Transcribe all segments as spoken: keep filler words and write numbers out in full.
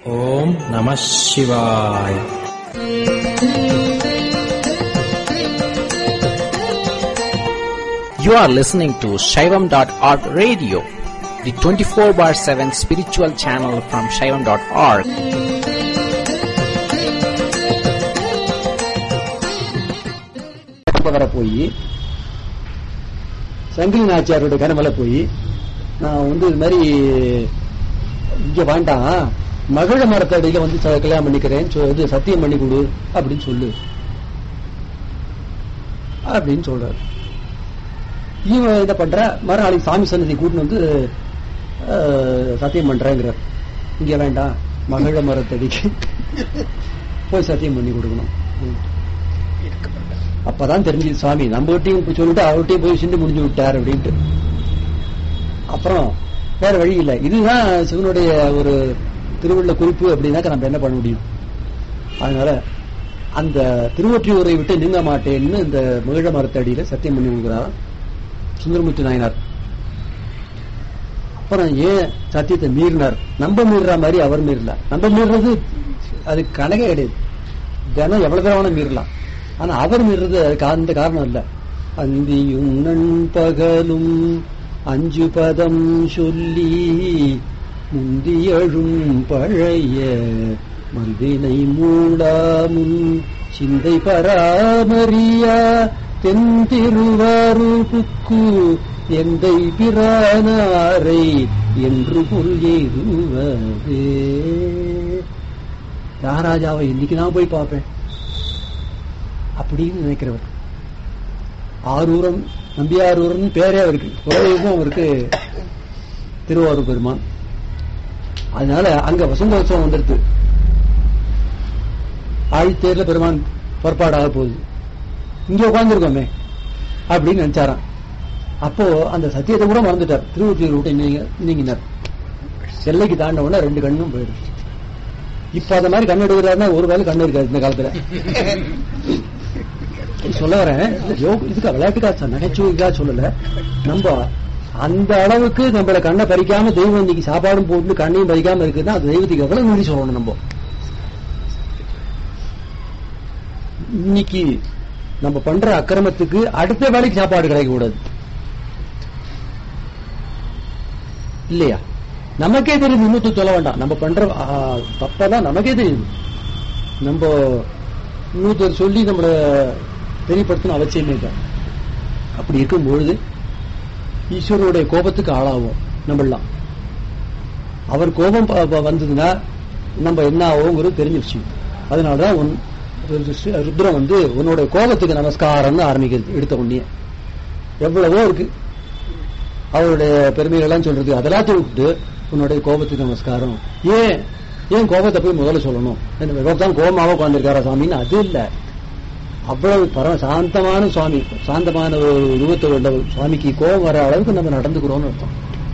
ஓம் நம சிவாய். You are listening to Shaivam dot org radio, the twenty-four bar seven spiritual channel from Shaivam dot org. வர போய் சங்கிலி நாச்சியாரோட கனவுல போய் நான் வந்து இது மாதிரி இங்க வேண்டாம், மகிழ மரத்தடியில வந்து கல்யாணம் பண்ணிக்கிறேன், சத்தியம் பண்ணி கொடு அப்படின்னு சொல்லு அப்படின்னு சொல்றாரு. இவன் என்ன பண்ற, மறுநாளைக்கு சாமி சன்னதி கூட்டின்னு வந்து சத்தியம் பண்றேங்கிறார். இங்க வேண்டாம், மகிழ மரத்தடிக்கு போய் சத்தியம் பண்ணி கொடுக்கணும். அப்பதான் தெரிஞ்சது சுவாமி நம்மகிட்டையும் சொல்லிட்டு அவர்கிட்டையும் போய் சிந்து முடிஞ்சு விட்டார் அப்படின்ட்டு. அப்புறம் வேற வழி இல்லை, இதுதான் சிவனுடைய ஒரு திருவுள்ள குறிப்பு அப்படின்னாக்க நம்ம என்ன பண்ண முடியும். அதனால அந்த திருவொற்றியூரை விட்டு நீங்க மாட்டேன்னு இந்த மகிழ மரத்தடியில சத்தியம் பண்ணி கொடுக்கிறார் சுந்தரமூர்த்தி நாயனார். அப்புறம் ஏன் சத்தியத்தை மீறினார்? நம்ம மீறுற மாதிரி அவர் மீறல. நம்ம மீறுறது அது கணக்கே கிடையாது, தினம் எவ்வளவு தடவை மீறலாம். ஆனா அவர் மீறது அந்த காரணம் இல்ல. அந்தியும் நண்பகலும் அஞ்சு பதம் சொல்லி முந்தியழும் பழைய மந்தினை மூடாமுன் சிந்தை பராமரியா தென் திருவாரூர் புக்கு எந்தை பிரானாரை என்று பொருள் ஏறுவதே. ராராஜாவை இன்னைக்கு நான் போய் பார்ப்பேன் அப்படின்னு நினைக்கிறவர். ஆரூரம் நம்பியாரூரன் பேரே அவருக்கு, குலதெய்வமும் அவருக்கு திருவாரூர் பெருமான். அதனால அங்க வசந்தோத்சவம் வந்துடுது. ஆழித்தேர்ல பெருமான் புறப்பாடாக போகுது, இங்க உட்கார்ந்துருக்கோமே அப்படின்னு நினைச்சாராம். அப்போ அந்த சத்தியத்தை கூட மறந்துட்டார். திருவொற்றியூர் விட்டு நீங்கினார். செல்லைக்கு தாண்ட உடனே ரெண்டு கண்ணும் போயிடுச்சு. இப்ப அந்த மாதிரி கண் எடுக்கிறாருன்னா ஒரு வேலை கண்ணு இருக்காது இந்த காலத்துல. சொல்ல வரேன், இதுக்கு விளையாட்டுக்கா நகைச்சுவைக்கா சொல்லல. நம்ம அந்த அளவுக்கு நம்மள கண்ணை பறிக்காம தெய்வம் இன்னைக்கு சாப்பாடும் போட்டு கண்ணையும் பறிக்காம இருக்குதுன்னா அது தெய்வத்துக்கு எவ்வளவு நன்றி சொல்லணும். நம்ம இன்னைக்கு நம்ம பண்ற அக்கிரமத்துக்கு அடுத்த வேலைக்கு சாப்பாடு கிடைக்க கூடாது இல்லையா? நமக்கே தெரியுது, இன்னொரு சொல்ல வேண்டாம். நம்ம பண்ற தப்பதான் நமக்கே தெரியுது. நம்ம இன்னொருத்தர் சொல்லி நம்மள தெரியப்படுத்தணும் அவசியமே இல்லை. அப்படி இருக்கும்பொழுது ஈஸ்வரனுடைய கோபத்துக்கு ஆளாகும் நம்மளாம். அவர் கோபம் வந்ததுன்னா நம்ம என்ன ஆகுங்கிறது தெரிஞ்சிருச்சு. அதனாலதான் ருத்ரம் வந்து உன்னோட கோபத்துக்கு நமஸ்காரம்னு ஆரம்பிக்கிறது. எடுத்த உடனே எவ்வளவோ இருக்கு அவருடைய பெருமைகள் எல்லாம் சொல்றது, அதெல்லாம் விட்டு உன்னுடைய கோபத்துக்கு நமஸ்காரம். ஏன் ஏன் கோபத்தை போய் முதல்ல சொல்லணும்? தான் கோபமாக உட்கார்ந்துருக்காரா சாமின்னு அது இல்ல. அவ்வளவு பரம சாந்தமான சுவாமி, சாந்தமான ஒரு உருவத்தை உள்ள சுவாமிக்கு கோபம் வர அளவுக்கு நம்ம நடந்துக்கிறோம்னு அர்த்தம்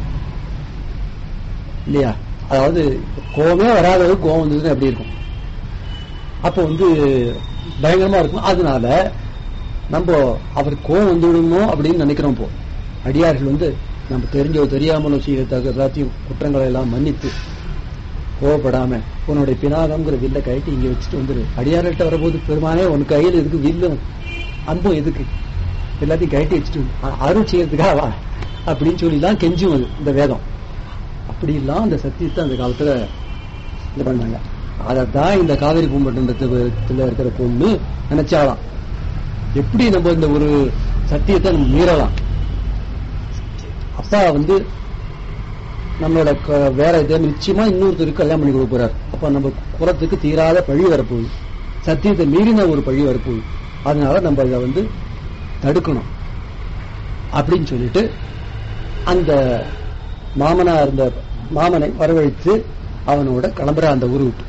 இல்லையா? அதாவது கோபமே வராத அளவுக்கு கோபம் வந்ததுன்னு எப்படி இருக்கும்? அப்போ வந்து பயங்கரமா இருக்கும். அதனால நம்ம அவர் கோபம் வந்து விடணும் அப்படின்னு நினைக்கிறோம். போ அடியார்கள் வந்து நம்ம தெரிஞ்சோ தெரியாமலோ செய்யத்தக்க எல்லாத்தையும் குற்றங்களை எல்லாம் மன்னித்து கோவப்படாம உன்னுடைய பினாகம்ங்கிற வில்ல கழட்டி இங்க வச்சுட்டு வந்துரு. அடியார்கிட்ட வரபோது பெருமானே உன் கையில் எதுக்கு வில்லும் அம்பும் எதுக்கு, எல்லாத்தையும் கழட்டி வச்சுட்டு அருள் செய்யறதுக்காக வா அப்படின்னு சொல்லிலாம் கெஞ்சும் அது இந்த வேதம். அப்படி எல்லாம் அந்த சத்தியத்தை அந்த காலத்துல இது பண்ணாங்க. அதத்தான் இந்த காவிரி பூம்பட்டினத்துல இருக்கிற பொண்ணு நினைச்சாலாம், எப்படி நம்ம இந்த ஒரு சத்தியத்தை நம்ம மீறலாம். அப்பா வந்து நம்மளோட வேற இதை நிச்சயமா இன்னொருத்தருக்கு கல்யாணம் பண்ணி கொடுக்க போறாரு. அப்ப நம்ம குலத்துக்கு தீராத பழி வரப்போகுது, சத்தியத்தை மீறின ஒரு பழி வரப்போகுது. அதனால நம்ம இதை வந்து தடுக்கணும் அப்படின்னு சொல்லிட்டு அந்த மாமனா இருந்த மாமனை வரவழைத்து அவனோட கிளம்புற அந்த ஊரு விட்டு.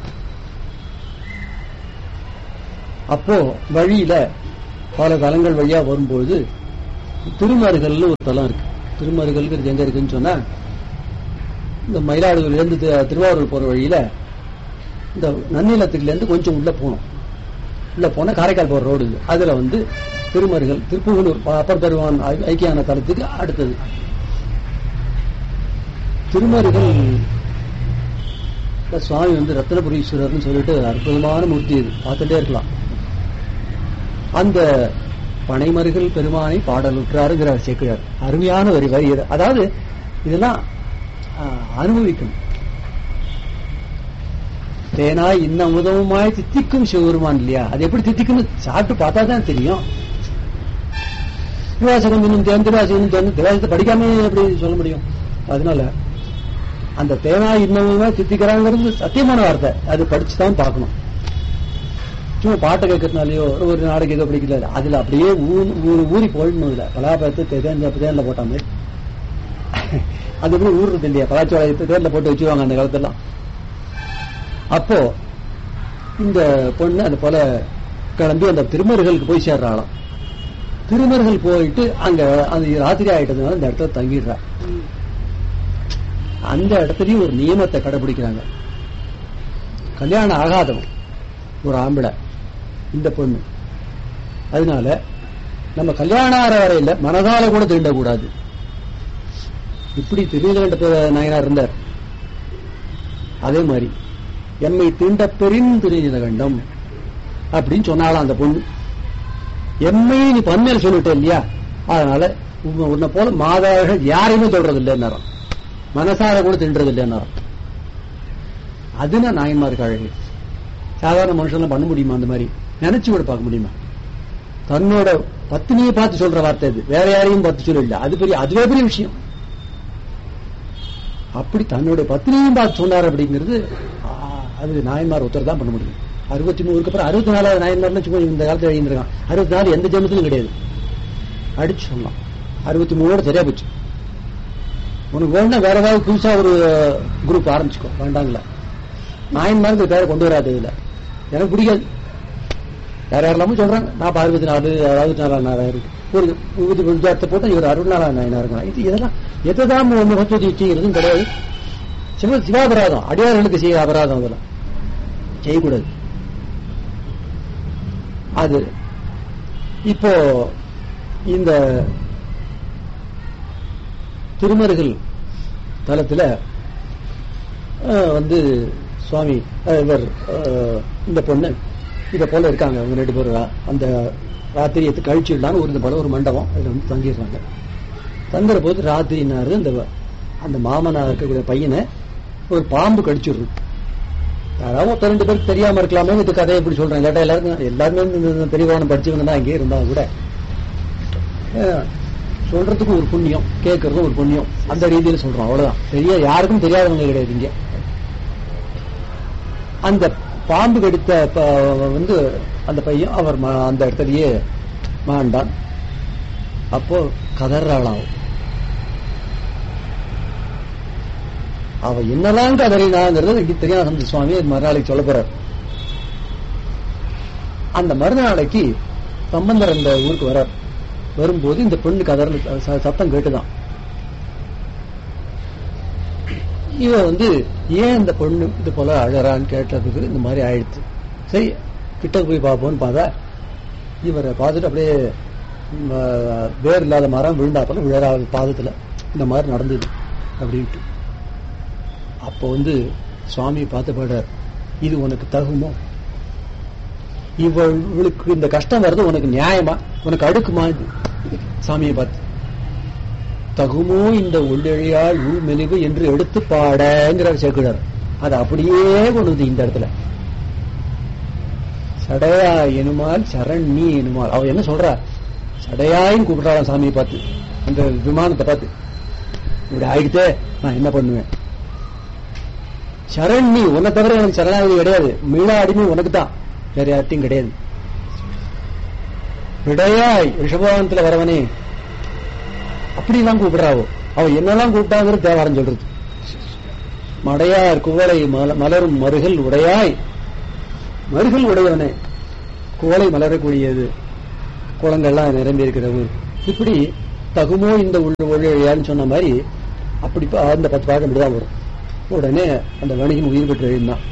அப்போ வழியில பல தலங்கள் வழியா வரும்போது திருமருகல்னு ஒரு தலம் இருக்கு. திருமருகல் எங்க இருக்குன்னு சொன்னா, இந்த மயிலாடுதுறையில இருந்து திருவாரூர் போற வழியில இந்த நன்னிலத்துல இருந்து கொஞ்சம் உள்ள போனோம். உள்ள போன காரைக்கால் போற ரோடு, அதுல வந்து திருமருகல் திருப்புகலூர் அப்பர் பெருமான் ஐக்கியான தலத்துக்கு அடுத்தது. திருமருகல் சுவாமி வந்து ரத்னபுரீஸ்வரர்னு சொல்லிட்டு அற்புதமான மூர்த்தி இது, பார்த்துட்டே இருக்கலாம். அந்த பனைமருகள் பெருமானை பாடலுற்றாருங்கிறார் சேக்கிழார். அருமையான ஒரு வரி. அதாவது இதெல்லாம் அனுபவிக்கணும். தேனாய் இன்ன அமுதமுமாய் தித்திக்கும் சிவபெருமான் இல்லையா, அது எப்படி தித்திக்குன்னு சாப்பிட்டு பார்த்தா தான் தெரியும். திருவாசகம் இன்னும் தேன் திருவாசகம் தேன் திருவாசகத்தை படிக்காம எப்படி சொல்ல முடியும்? அதனால அந்த தேனாய் இன்னமுமாய் தித்திக்கிறாங்கிறது சத்தியமான வார்த்தை, அது படிச்சுதான் பார்க்கணும். சும்மா பாட்டை கேட்கறதுனாலயோ ஒரு நாளைக்கு ஏதோ பிடிக்கல, அதுல அப்படியே ஊறி போயிடணும். இல்ல பலாப்பழத்தை தேன்ல போட்ட மாதிரி அது எப்படி ஊறுறது இல்லையா, பலாச்சோளத்தை தேன்ல போட்டு வச்சுருவாங்க அந்த காலத்தெல்லாம். அப்போ இந்த பொண்ணு அது போல கிளம்பி அந்த திருமருகளுக்கு போய் சேர்றாளாம். திருமருகள் போயிட்டு அங்க அந்த ராத்திரி ஆயிட்டதுனால அந்த இடத்துல தங்கிடுறா. அந்த இடத்துலயும் ஒரு நியமத்தை கடைபிடிக்கிறாங்க. கல்யாணம் ஆகாதவன் ஒரு ஆம்பளை இந்த பொண்ணு, அதனால நம்ம கல்யாணம் ஆற வரையில மனதால கூட தீண்டக்கூடாது. இப்படி திருநீலகண்ட நாயனார் இருந்தார். அதே மாதிரி எம்மை தீண்ட பெரின் திருநீலகண்டம் அப்படின்னு சொன்னாலும் அந்த பொண்ணு எம்மை நீ பன்மையில சொல்லிட்டே இல்லையா, அதனால உன்னை போல மாதாவர்கள் யாரையுமே சொல்றது இல்லைன்னு, மனசார கூட தின்றது இல்லைன்னு. அதுனா நாயன்மாருக்கு அழகு. சாதாரண மனுஷன் பண்ண முடியுமா? அந்த மாதிரி நினைச்சு கூட பார்க்க முடியுமா? தன்னோட பத்தினியை பார்த்து சொல்ற வார்த்தை இது, வேற யாரையும் பார்த்து சொல்லல. அது பெரிய, அதுவே பெரிய விஷயம். அப்படி தன்னுடைய பத்தினியும் பார்த்து சொன்னார் அப்படிங்கிறது அது நாயன்மார் ஒருத்தர் தான் பண்ண முடியும். அறுபத்தி மூணுக்கு அப்புறம் அறுபத்தி நாலாவது நாயன்மார்னு சும்மா இந்த காலத்தில் எழுதிருக்கான். அறுபத்தி நாலு எந்த ஜென்மத்திலும் கிடையாது, அடிச்சு சொல்லலாம். அறுபத்தி மூணோட சரியா போச்சு. உனக்கு வேணும்னா வேற ஏதாவது புதுசா ஒரு குரூப் ஆரம்பிச்சுக்கோ, வேண்டாங்களா? நாயன்மாருக்கு பேரை கொண்டு வராது. இதுல எனக்கு பிடிக்காது. வேற யாரெல்லாமும் சொல்றாங்க நான் அறுபத்தி நாலு அறுபத்தி நாலாம் நாலாயிரம் ஒரு விபூதி விஜயத்தை போட்டு இவர் அறுபத்தி நாலாம் நாயனா இருக்கலாம். இது இதெல்லாம் எதான் முகத்துவத்தை வச்சுக்கிறதும் கிடையாது. சிவ சிவாபராதம், அடியார்களுக்கு செய்ய அபராதம், அதெல்லாம் செய்யக்கூடாது. அது இப்போ இந்த திருமருகள் தலத்துல வந்து சுவாமி இவர் இந்த பொண்ணு இத போல இருக்காங்க. அவங்க ரெண்டு பேரும் அந்த ராத்திரியத்தை கழிச்சுடலான்னு ஒரு போல ஒரு மண்டபம் அதுல வந்து தங்கிடுறாங்க. தங்குற போது ராத்திரினாரு அந்த அந்த மாமனா இருக்கக்கூடிய பையனை ஒரு பாம்பு கடிச்சிடுறது. யாராவது ரெண்டு பேருக்கு தெரியாம இருக்கலாமே இது கதையை எப்படி சொல்றேன். கேட்டா எல்லாருக்கும் எல்லாருமே பெரியவான படிச்சவங்க தான் அங்கேயே இருந்தா கூட சொல்றதுக்கு ஒரு புண்ணியம், கேட்கறதும் ஒரு புண்ணியம், அந்த ரீதியில சொல்றோம். அவ்வளவுதான். பெரிய யாருக்கும் தெரியாதவங்க கிடையாது இங்க. அந்த பாம்பு கடித்த வந்து அந்த பையன் அவர் அந்த இடத்துலயே மாண்டான். அப்போ கதறாளாம். அவ என்னெல்லாம் கதறினாங்கிறது இங்க தெரியாத சுவாமி மறுநாளைக்கு சொல்ல போறார். அந்த மறுநாளைக்கு சம்பந்தர் இந்த ஊருக்கு வர்றார். வரும்போது இந்த பெண்ணு கதறல் சத்தம் கேட்டுதான். இவ வந்து ஏன் இந்த பொண்ணு இது போல அழறான்னு கேட்டதுக்கு இந்த மாதிரி ஆயிடுச்சு. சரி கிட்ட போய் பார்ப்போம்னு பார்த்தா இவரை பார்த்துட்டு அப்படியே வேர் இல்லாத மரம் விழுந்தாப்பல விழற பாதத்துல இந்த மாதிரி நடந்தது அப்படின்ட்டு. அப்போ வந்து சுவாமியை பார்த்து பாடுறார், இது உனக்கு தகுமோ? இவளுக்கு இந்த கஷ்டம் வருது உனக்கு நியாயமா, உனக்கு அடுக்குமா? சாமியை பார்த்து தகுமோ இந்த உள்ளெழியால் உள் மெலிவு என்று எடுத்து பாடங்கிறார் சேக்கிழார். அது அப்படியே கொண்டு வந்து இந்த இடத்துல சடையா எனுமால் சரண் நீ எனுமால். அவ என்ன சொல்றா? சடையாயின்னு கூப்பிடுறாளாம் சாமியை பார்த்து, அந்த விமானத்தை பார்த்து. இப்படி ஆயிடுத்தே நான் என்ன பண்ணுவேன்? சரண் நீ, உன்னை தவிர எனக்கு சரணாகதி கிடையாது. மீளா அடிமை உனக்கு தான், வேற யார்ட்டையும் கிடையாது. விடையாய் ரிஷபவானத்துல வரவனே அப்படிலாம் கூப்பிடுறாவோ. அவ என்னெல்லாம் கூப்பிட்டாங்கிறது தேவாரம் சொல்றது. மடையார் குவளை மலரும் மருகல் உடையாய், மருகல் உடையவனே, குவளை மலரக்கூடியது, குளங்கள்லாம் நிரம்பி இருக்கிறது. இப்படி தகுமோ இந்த உள்ள ஒழியான்னு சொன்ன மாதிரி அப்படி அந்த பத்து பாடம் அப்படிதான் வரும். உடனே அந்த வணிகன் உயிர் பெற்று எழுந்தான்.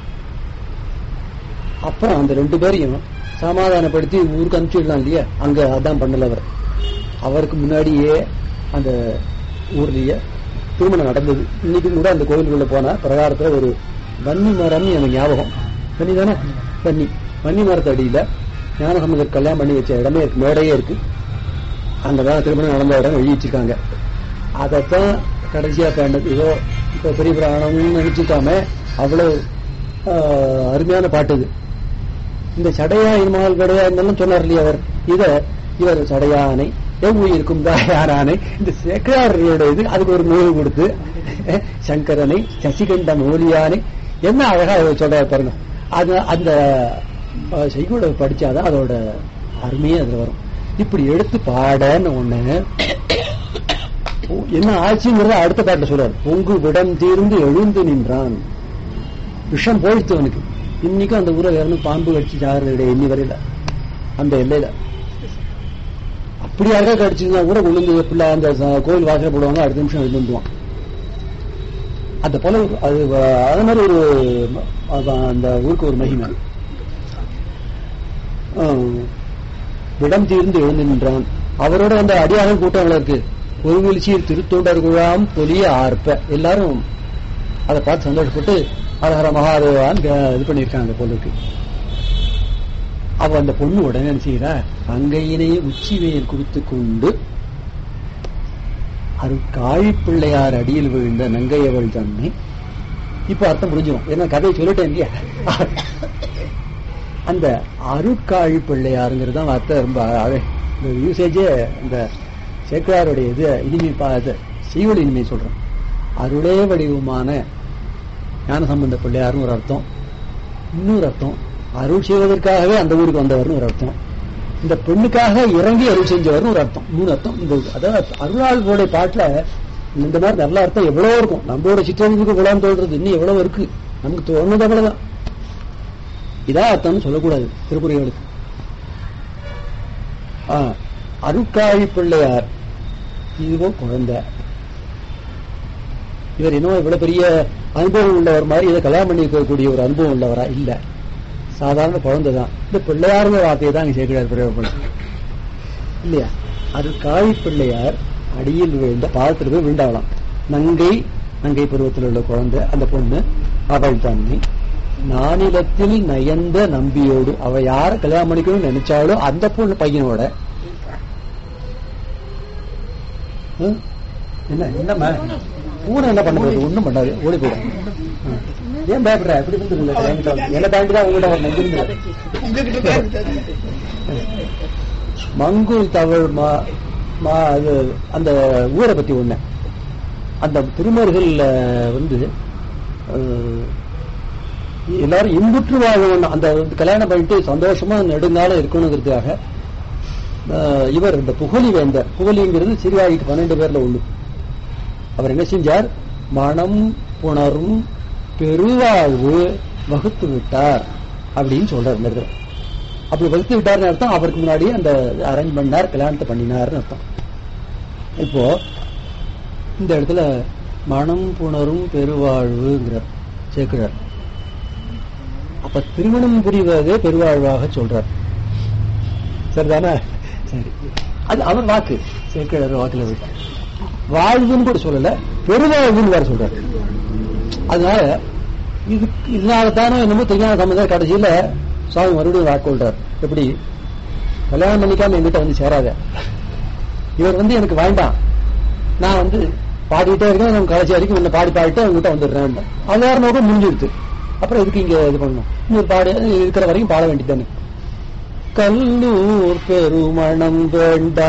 அப்புறம் அந்த ரெண்டு பேரையும் சமாதானப்படுத்தி ஊருக்கு அனுப்பிச்சிடலாம் இல்லையா, அங்க அதான் பண்ணல. அவர் அவருக்கு முன்னாடியே அந்த ஊர்லயே திருமணம் நடந்தது. இன்னைக்கு கூட அந்த கோயிலுக்குள்ள போனா பிரகாரத்துல ஒரு வன்னி மரம் எனக்கு ஞாபகம். வன்னி தானே? வன்னி வன்னி மரத்து அடியில ஞானசம்பந்தர் கல்யாணம் பண்ணி வச்ச இடமே இருக்கு, மேடையே இருக்கு. அங்கதான் திருமணம் நடந்த இடம் எழுதி வச்சிருக்காங்க. அதைத்தான் கடைசியா பேண்டது. ஏதோ இப்ப பெரிய பிராணம்னு நினைச்சுக்காம அவ்வளவு அருமையான பாட்டு இது. இந்த சடையா இருமால் கடையா இருந்தாலும் சொன்னார் இல்லையா அவர். இத இவர் சடையானை எவ்வுயிருக்கும் யாரானை இந்த சேக்கராரோட இது அதுக்கு ஒரு நூல் கொடுத்து சங்கரனை சசிகண்ட மோலியானை என்ன அழகா சொல்றாரு பாருங்க. அது அந்த செய்கூட படிச்சாதான் அதோட அருமையே அதுல வரும். இப்படி எடுத்து பாடன்னு ஒண்ணு என்ன ஆட்சிங்கிறத அடுத்த பாட்டில் சொல்றாரு. பொங்கு விடம் தீர்ந்து எழுந்து நின்றான். விஷம் போயிடுத்து அவனுக்கு. இன்னைக்கும் அந்த ஊரை வேற பாம்பு கடிச்சு சாருடைய எண்ணி வரையில அந்த எல்லையில அப்படியாக கடிச்சுன்னா கூட கொண்டு பிள்ளை அந்த கோயில் வாசல போடுவாங்க, அடுத்த நிமிஷம் எழுந்து வந்துடுவான். அந்த போல அது அது மாதிரி ஒரு அந்த ஊருக்கு ஒரு மகிமை. விடம் தீர்ந்து எழுந்து நின்றான். அவரோட அந்த அடியாரம் கூட்டம் இருக்கு. ஒரு வீழ்ச்சியில் திருத்தொண்டர்குழாம் பொலிய ஆர்ப்ப எல்லாரும் அதை பார்த்து சந்தோஷப்பட்டு ஹரஹர மகாதேவான் இது பண்ணிருக்காங்க போல இருக்கு. அவ அந்த பொண்ணு உடனே செய்யறா, அங்கையினை உச்சிவேல் குறித்து கொண்டு அருட்காழி பிள்ளையார் அடியில் விழுந்த நங்கையவள் தன்னை. இப்ப அர்த்தம் புரிஞ்சிடும், ஏன்னா கதையை சொல்லிட்டேன் இல்லையா. அந்த அருட்காழி பிள்ளையாருங்கிறது தான் அர்த்தம். ரொம்ப இந்த யூசேஜே இந்த சேக்கராருடைய இது இனிமை செய்வழி இனிமை சொல்றேன். அருளே வடிவமான ஞானசம்பந்த பிள்ளையார்னு ஒரு அர்த்தம். இன்னொரு அர்த்தம் அருள் செய்வதற்காகவே அந்த ஊருக்கு வந்தவர்னு ஒரு அர்த்தம். இந்த பெண்ணுக்காக இறங்கி அருள் செஞ்சவர்னு ஒரு அர்த்தம். மூணு அர்த்தம். இந்த அதாவது அருளாளோட பாட்டுல இந்த மாதிரி நல்ல அர்த்தம் எவ்வளவு இருக்கும். நம்மளோட சிற்றறிவுக்கு விழாம் தோல்றது இன்னும் எவ்வளவு இருக்கு. நமக்கு தோணுது அவ்வளவுதான். இதான் அர்த்தம்னு சொல்லக்கூடாது திருக்குறளுக்கு. ஆஹ் அருட்காழி பிள்ளையார் இதுவோ குழந்தை. இவர் இன்னும் இவ்வளவு பெரிய அனுபவம் உள்ளவர் மாதிரி இதை கல்யாணம் பண்ணி இருக்கக்கூடிய ஒரு அனுபவம் உள்ளவரா இல்ல, சாதாரண குழந்தைதான். இந்த பிள்ளையாருங்கிற வார்த்தையை தான் இங்க சேர்க்கிறார் பிரயோகம் இல்லையா. அருட்காழி பிள்ளையார் அடியில் விழுந்த பாதத்தில் போய் விழுந்தாவலாம். நங்கை நங்கை பருவத்தில் உள்ள குழந்தை அந்த பொண்ணு அவள் தன்னை நானிலத்தில் நயந்த நம்பியோடு அவ யார கல்யாணம் பண்ணிக்கணும்னு நினைச்சாலும் அந்த பொண்ணு பையனோட என்ன என்னம்மா பூனை என்ன பண்ண போகுது? ஒண்ணும் பண்ணாது, ஓடி போயிடும். ஏன் பயப்படுற? எப்படி என்ன தாண்டிதான் உங்ககிட்ட மங்குல் தவழ் அது அந்த ஊரை பத்தி ஒண்ணு. அந்த திருமர்கள் வந்து எல்லாரும் இன்புற்று வாழணும், அந்த கல்யாணம் பண்ணிட்டு சந்தோஷமா நெடுங்காலம் இருக்கணுங்கிறதுக்காக இவர் இந்த புகழி வேந்தார். புகழிங்கிறது சிறுவாழிக்கு பன்னெண்டு பேர்ல ஒண்ணு. அவர் என்ன செஞ்சார்? மனம் புணரும் பெருவாழ்வு வகுத்து விட்டார் அப்படின்னு சொல்றார் இந்த இடத்துல. அப்படி வகுத்து விட்டார்னு அர்த்தம் அவருக்கு முன்னாடியே அந்த அரேஞ்ச் பண்ணார், கல்யாணத்தை பண்ணினார்னு அர்த்தம். இப்போ இந்த இடத்துல மனம் புணரும் பெருவாழ்வுங்கிறார் சேர்க்கிறார். அப்ப திருமணம் புரிவதே பெருவாழ்வாக சொல்றார். சரிதானே? சரி, அது அவர் வாக்கு. சேர்க்கிறார் வாக்குல விட்டு வாழ்வுன்னு கூட சொல்லல, பெருவாழ்வுன்னு வேற சொல்றாரு. அதனால இது இதனாலதானே என்னமோ தெரியாத சம்பந்தம் கடைசியில சுவாமி மறுபடியும் வாக்கொள்றார். எப்படி? கல்யாணம் பண்ணிக்காம என்கிட்ட வந்து சேராத, இவர் வந்து எனக்கு வேண்டாம், நான் வந்து பாடிட்டே இருக்கேன், நம்ம கடைசி வரைக்கும் உன்னை பாடி பாடிட்டு அவங்ககிட்ட வந்துடுறேன். அது நோக்கம் முடிஞ்சிடுது. அப்புறம் இதுக்கு இங்க இது பண்ணணும், இன்னொரு பாடு இருக்கிற வரைக்கும் பாட வேண்டியதானே. கல்லூர் பெருமணம் வேண்டா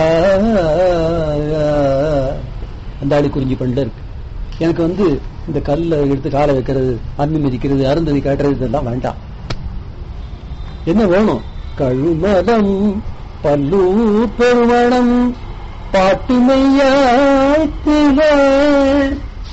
அந்த ஆடி குறிஞ்சி பண்ண இருக்கு. எனக்கு வந்து இந்த கல்ல எடுத்து காலை வைக்கிறது, அம்மி மிதிக்கிறது, அருந்ததி காட்டுறது இதெல்லாம் வேண்டாம். என்ன வேணும்? கழுமலம் பல்லூர் பெருமணம் பாட்டுமையாள்.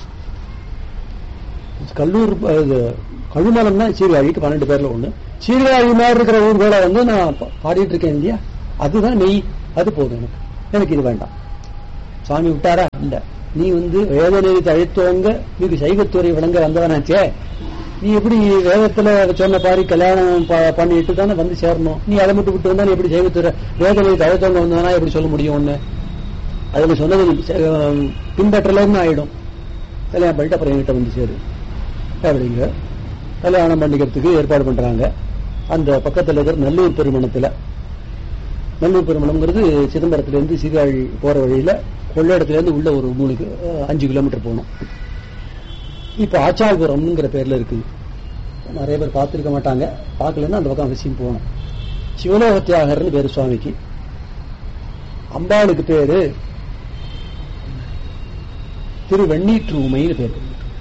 கல்லூர் கழுமலம்னா சீர்காழிக்கு பன்னெண்டு பேர்ல ஒண்ணு. சீர்காழி மாதிரி இருக்கிற ஊர்களை வந்து நான் பாடிட்டு இருக்கேன் இல்லையா, அதுதான் நெய். அது போதும் எனக்கு, எனக்கு இது வேண்டாம். சுவாமி விட்டாரா? இல்ல, நீ வந்து வேதனை தழைத்தவங்க நீக்கு சைவத்துறை விளங்க வந்தவனாச்சே, நீ எப்படி வேதத்துல சொன்ன பாரி கல்யாணம் பண்ணிட்டு தானே வந்து சேரணும். நீ அதை மட்டும் விட்டு வந்தா எப்படி சைவத்துறை வேதனை தழைத்தவங்க வந்தவனா எப்படி சொல்ல முடியும்? ஒண்ணு அதுல சொன்னது பின்பற்றலன்னு ஆயிடும். கல்யாணம் பண்ணிட்டு அப்புறம் என்கிட்ட வந்து சேரு அப்படிங்க. கல்யாணம் பண்ணிக்கிறதுக்கு ஏற்பாடு பண்றாங்க. அந்த பக்கத்துல இருக்கிற நல்லூர் பெருமணத்துல, நல்லூர் பெருமணம்ங்கிறது சிதம்பரத்துல இருந்து சீர்காழி போற வழியில கொள்ளிடத்துல இருந்து உள்ள ஒரு மூணு அஞ்சு கிலோமீட்டர் போகணும். இப்ப ஆச்சால்புரம்ங்கிற பேர்ல இருக்குது. நிறைய பேர் பார்த்திருக்க மாட்டாங்க, பார்க்கலன்னா அந்த பக்கம் அவசியம் போகணும். சிவலோக தியாகர்னு பேரு சுவாமிக்கு. அம்பாளுக்கு பேரு திருவெண்ணீற்றூமைன்னு பேரு.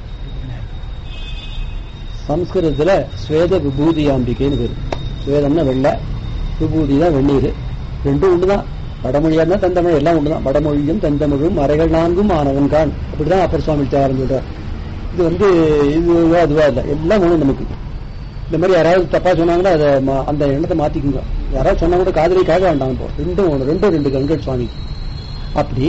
சம்ஸ்கிருதத்துல ஸ்வேத விபூதியாம்பிகைன்னு பேரு. ஸ்வேதம்னா வெள்ளை, விபூதி தான் வெந்நீர். ரெண்டும் ஒண்ணுதான். வடமொழியா இருந்தா தந்தமிழ் எல்லாம் ஒண்ணுதான். வடமொழியும் தந்தமிழும் அறைகள் நான்கும் ஆனவன் கான், அப்படிதான் அப்பர் சுவாமி தியாகம் சொல்றார். இது வந்து இதுவா அதுவா இல்லை, எல்லாம் ஒண்ணு நமக்கு. இந்த மாதிரி யாராவது தப்பா சொன்னாங்கன்னா அதை அந்த எண்ணத்தை மாத்திக்குங்க. யாராவது சொன்னா கூட காதலி காக வேண்டாம். இப்போ ரெண்டும் ஒண்ணு, ரெண்டும் ரெண்டு கண்கள் சுவாமி. அப்படி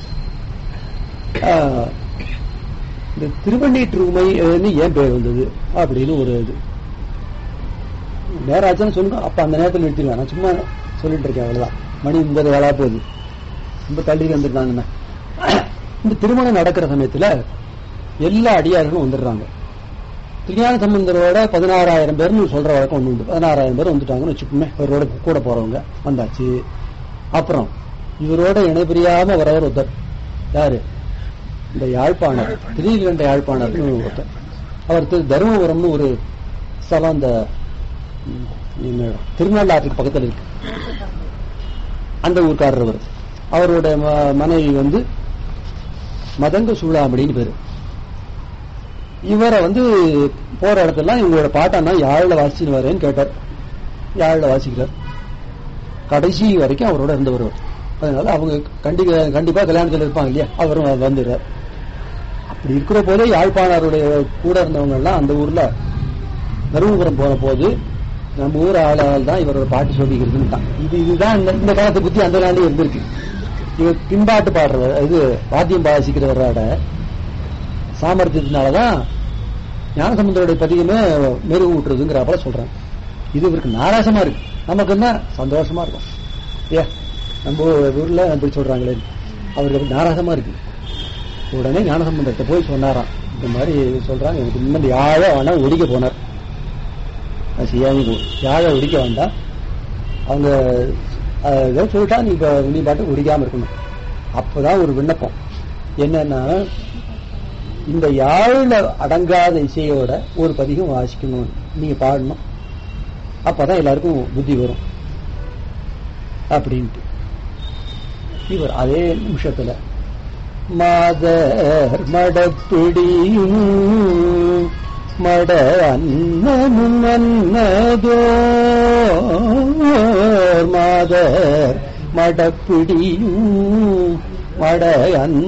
இந்த திருவண்ணீற்றுமை ஏன் பேர் வந்தது அப்படின்னு ஒரு இது நேராச்சுன்னு சொல்லுங்க. அப்ப அந்த நேரத்தில் நிறுத்திடுவேன். நான் சும்மா சொல்லிட்டு இருக்கேன், அவ்வளவுதான். மணி ஒன்பது வேளா போகுது, ரொம்ப தள்ளி வந்துருந்தாங்கன்னா. இந்த திருமணம் நடக்கிற சமயத்துல எல்லா அடியார்களும் வந்துடுறாங்க. திருஞான சம்பந்தரோட பதினாறாயிரம் பேர்னு சொல்ற வழக்கம் ஒண்ணு உண்டு. பதினாறாயிரம் பேர் வந்துட்டாங்கன்னு வச்சுக்கோமே. இவரோட கூட போறவங்க வந்தாச்சு. அப்புறம் இவரோட இணைபிரியாம வரவர் ஒருத்தர். யாரு? இந்த யாழ்ப்பாணர், திடீர்கண்ட யாழ்ப்பாணர் ஒருத்தர். அவர் திரு தருமபுரம்னு ஒரு ஸ்தலம் அந்த திருநள்ளாற்றுக்கு பக்கத்தில் இருக்கு. அந்த ஊர்க்காரர் அவர். அவருடைய மனைவி வந்து மதங்க சூளாமணின்னு பேரு. இவரை வந்து போற இடத்துலாம் இவங்களோட பாட்டானா யாழ்ல வாசிச்சுன்னு வரேன்னு கேட்டார். யாழ்ல வாசிக்கிறார். கடைசி வரைக்கும் அவரோட இருந்தவர். அதனால அவங்க கண்டிப்பா கண்டிப்பா கல்யாணத்தில் இருப்பாங்க இல்லையா, அவரும் வந்துடுறார். அப்படி இருக்கிற போதே யாழ்ப்பாணருடைய கூட இருந்தவங்க எல்லாம் அந்த ஊர்ல தருமபுரம் போன போது நம்ம ஊர் ஆளால் தான் இவரோட பாட்டு சொல்லிக்கிறதுன்னு. இது இதுதான் இந்த காலத்தை பத்தி அந்த நாளே இருந்திருக்கு. இவர் பின்பாட்டு பாடுறவர், இது வாத்தியம் வாசிக்கிறவரோட சாமர்த்தியத்தினாலதான் ஞானசம்பந்தருடைய பதிகமே மெருகு விட்டுறதுங்கிறப்ப சொல்றாங்க. இது இவருக்கு நாராசமா இருக்கு, நமக்கு என்ன சந்தோஷமா இருக்கும். ஏ நம்ம ஊர்ல அப்படி சொல்றாங்களே, அவருக்கு நாராசமா இருக்கு. உடனே ஞானசம்பந்தத்தை போய் சொன்னாராம், இந்த மாதிரி சொல்றாங்க, எனக்கு முன்னாடி யாழ வேணா ஒடிக்க போனார். செய்யாம யாழ ஒடிக்க வேண்டாம், அவங்க சொல்லிட்டா நீ நீ பாட்டு ஒடிக்காம இருக்கணும். அப்பதான் ஒரு விண்ணப்பம் என்னன்னா, இந்த யாழ்ல அடங்காத இசையோட ஒரு பதிகம் வாசிக்கணும், நீங்க பாடணும், அப்பதான் எல்லாருக்கும் புத்தி வரும் அப்படின்ட்டு. இவர் அதே நிமிஷத்துல மாதர் மடப்பிடியும் மட அன்னமும் அன்னதோ, மாதர் மடப்பிடியும் மட அன்ன